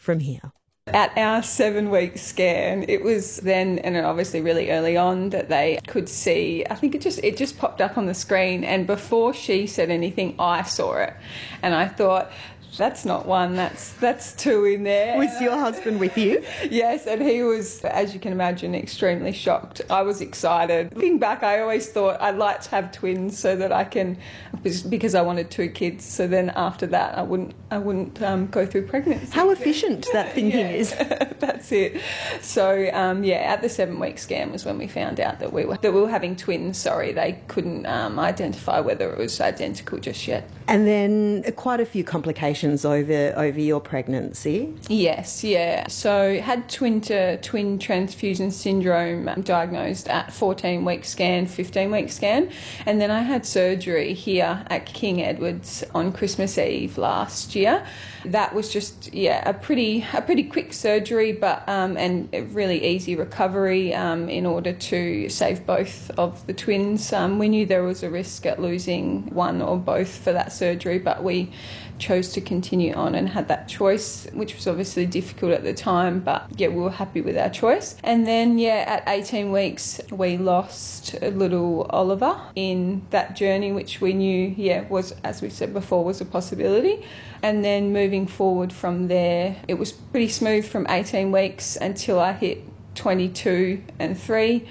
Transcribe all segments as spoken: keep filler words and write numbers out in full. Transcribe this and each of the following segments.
from here. At our seven-week scan, it was then, and obviously really early on, that they could see, I think it just it just popped up on the screen, and before she said anything, I saw it. And I thought, that's not one, that's that's two in there. Was your husband with you? Yes, and he was, as you can imagine, extremely shocked. I was excited. Looking back, I always thought I'd like to have twins so that I can, because I wanted two kids, so then after that I wouldn't I wouldn't um, go through pregnancy. How efficient that thinking Yeah. is. That's it. So um, yeah, at the seven-week scan was when we found out that we were that we were having twins. Sorry, they couldn't um, identify whether it was identical just yet. And then quite a few complications over over your pregnancy. Yes, yeah. So had twin to twin transfusion syndrome diagnosed at fourteen-week scan, fifteen-week scan, and then I had surgery here at King Edward's on Christmas Eve last year. That was just yeah a pretty a pretty quick surgery, but um, and a really easy recovery um, in order to save both of the twins. Um, we knew there was a risk at losing one or both for that surgery, but we chose to continue on and had that choice, which was obviously difficult at the time, but yeah, we were happy with our choice. And then yeah, at eighteen weeks, we lost little Oliver in that journey, which we knew, yeah, was, as we said before, was a possibility. And then moving forward from there, it was pretty smooth from eighteen weeks until I hit twenty-two and three.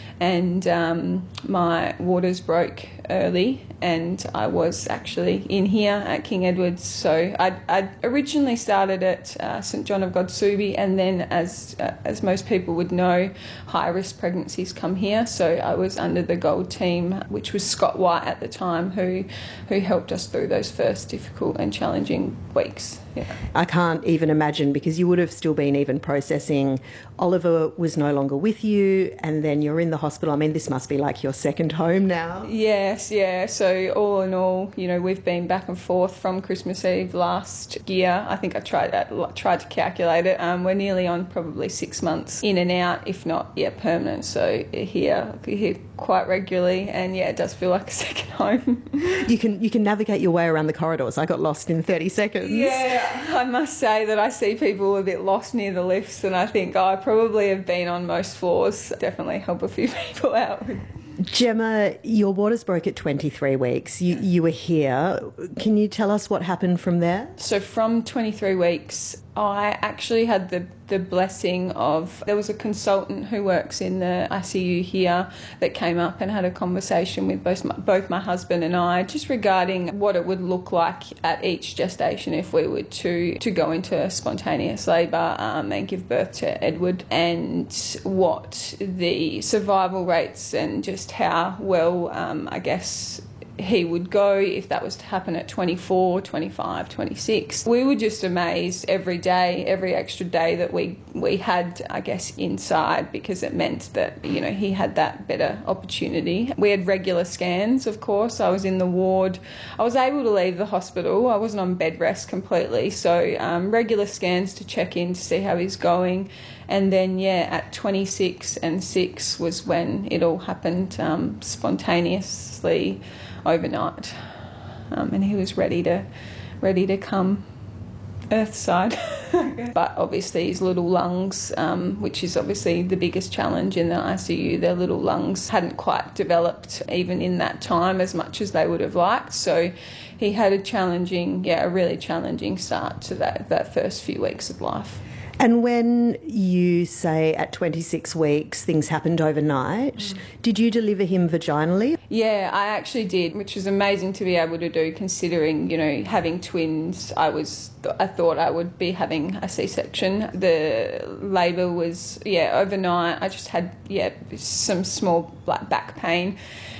And um, my waters broke early, and I was actually in here at King Edward's. So I'd, I'd originally started at uh, St John of God Subi, and then as uh, as most people would know, high risk pregnancies come here. So I was under the Gold team, which was Scott White at the time, who who helped us through those first difficult and challenging weeks. Yeah. I can't even imagine, because you would have still been even processing. Oliver was no longer with you, and then you're in the hospital. I mean, this must be like your second home now. Yes, yeah. So all in all, you know, we've been back and forth from Christmas Eve last year. I think I tried that, tried to calculate it. Um, we're nearly on probably six months in and out, if not, yeah, permanent. So here, here quite regularly, and yeah, it does feel like a second home. You can you can navigate your way around the corridors. I got lost in thirty seconds. Yeah, I must say that I see people a bit lost near the lifts, and I think oh, I probably have been on most floors. Definitely help a few people out. Gemma, your waters broke at twenty-three weeks. You you were here. Can you tell us what happened from there? So from twenty-three weeks, I actually had the, the blessing of, there was a consultant who works in the I C U here that came up and had a conversation with both my, both my husband and I just regarding what it would look like at each gestation if we were to, to go into spontaneous labour um, and give birth to Edward, and what the survival rates and just how well, um, I guess, he would go if that was to happen at twenty-four, twenty-five, twenty-six. We were just amazed every day, every extra day that we, we had, I guess, inside, because it meant that, you know, he had that better opportunity. We had regular scans, of course. I was in the ward. I was able to leave the hospital. I wasn't on bed rest completely. So um, regular scans to check in to see how he's going. And then, yeah, at twenty-six and six was when it all happened um, spontaneously overnight, um, and he was ready to ready to come earthside. But obviously his little lungs, um, which is obviously the biggest challenge in the I C U, their little lungs hadn't quite developed even in that time as much as they would have liked. So he had a challenging, yeah, a really challenging start to that, that first few weeks of life. And when you say at twenty-six weeks things happened overnight, mm. did you deliver him vaginally? Yeah, I actually did, which was amazing to be able to do, considering, you know, having twins. I was, I thought I would be having a C-section. The labour was, yeah, overnight. I just had, yeah, some small back pain.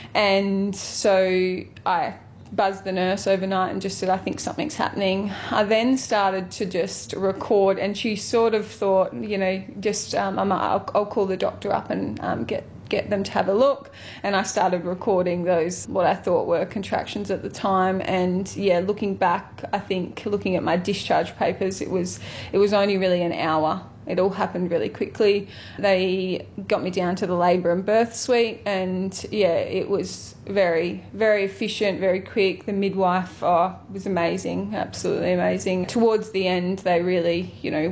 And so I buzzed the nurse overnight and just said, I think something's happening. I then started to just record, and she sort of thought, you know, just um, I'm, I'll, I'll call the doctor up and um, get get them to have a look. And I started recording those, what I thought were contractions at the time. And yeah, looking back, I think looking at my discharge papers, it was it was only really an hour. It all happened really quickly. They got me down to the labour and birth suite, and yeah, it was very, very efficient, very quick. The midwife, oh, was amazing, absolutely amazing. Towards the end, they really, you know,